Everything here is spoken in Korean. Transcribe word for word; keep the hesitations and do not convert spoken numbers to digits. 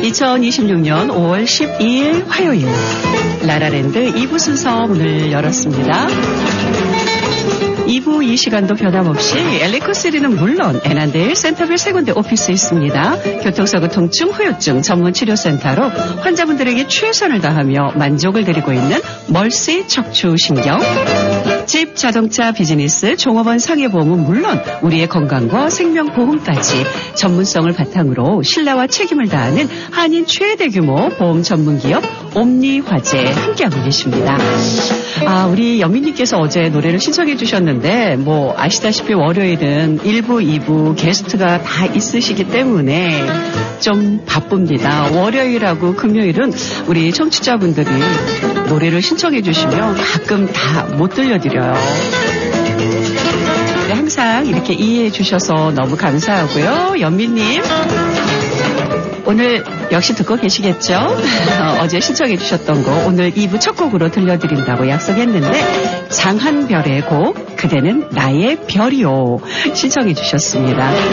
이천이십육 년 오월 십이일 화요일 라라랜드 이 부 순서 문을 열었습니다. 이 부 이 시간도 변함없이 엘리코쓰리는 물론 애난데일, 센터빌 세 군데 오피스에 있습니다. 교통사고 통증, 후유증 전문 치료센터로 환자분들에게 최선을 다하며 만족을 드리고 있는 멀시 척추신경. 집, 자동차, 비즈니스, 종업원 상해보험은 물론 우리의 건강과 생명보험까지 전문성을 바탕으로 신뢰와 책임을 다하는 한인 최대 규모 보험 전문기업 옴니화재 함께하고 계십니다. 아, 우리 연민님께서 어제 노래를 신청해 주셨는데 뭐 아시다시피 월요일은 일 부, 이 부 게스트가 다 있으시기 때문에 좀 바쁩니다. 월요일하고 금요일은 우리 청취자분들이 노래를 신청해 주시면 가끔 다 못 들려드려요. 네, 항상 이렇게 이해해 주셔서 너무 감사하고요. 연민님 오늘 역시 듣고 계시겠죠? 어, 어제 신청해 주셨던 곡 오늘 이 부 첫 곡으로 들려드린다고 약속했는데 장한별의 곡 그대는 나의 별이요 신청해 주셨습니다.